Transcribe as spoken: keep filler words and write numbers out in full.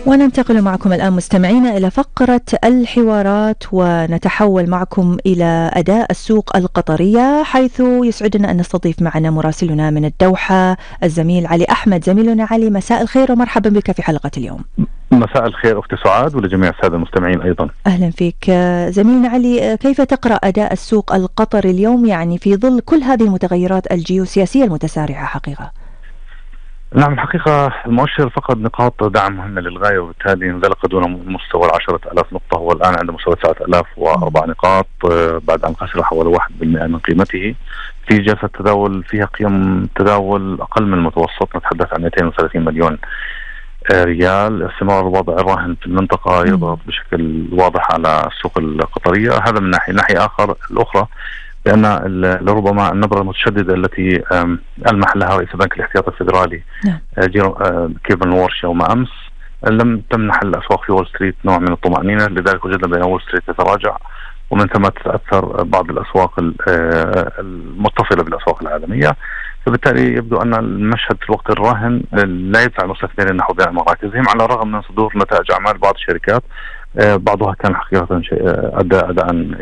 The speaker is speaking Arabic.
وننتقل معكم الآن مستمعينا إلى فقرة الحوارات، ونتحول معكم إلى أداء السوق القطرية، حيث يسعدنا أن نستضيف معنا مراسلنا من الدوحة الزميل علي أحمد. زميلنا علي، مساء الخير ومرحبا بك في حلقة اليوم. مساء الخير أختي سعاد ولجميع السادة المستمعين أيضا. أهلا فيك زميلنا علي، كيف تقرأ أداء السوق القطري اليوم، يعني في ظل كل هذه المتغيرات الجيوسياسية المتسارعة حقيقة؟ نعم، الحقيقة المؤشر فقد نقاط دعم مهمة للغاية، وبالتالي انزلق دون مستوى العشرة ألاف نقطة، هو الآن عند مستوى تسعة ألاف وأربع نقاط بعد أن خسر حوالي واحد بالمئة من قيمته في جلسة تداول فيها قيم تداول أقل من المتوسط، نتحدث عن مئتين وثلاثين مليون ريال. استمرار الوضع الراهن في المنطقة يضغط بشكل واضح على السوق القطرية، هذا من ناحية. ناحية آخر الأخرى لأن لربما النظرة المتشددة التي ألمح لها رئيس البنك الاحتياطي الفيدرالي كيفن وورش يوم أمس لم تمنح الأسواق في وول ستريت نوع من الطمأنينة، لذلك وجدنا بأن وول ستريت تتراجع، ومن ثم تتأثر بعض الأسواق المتصلة بالأسواق العالمية. فبالتالي يبدو أن المشهد في الوقت الراهن لا يدفع المستثمرين نحو بيع مراكزهم، على الرغم من صدور نتائج أعمال بعض الشركات بعضها كان حقيقة أداء أداء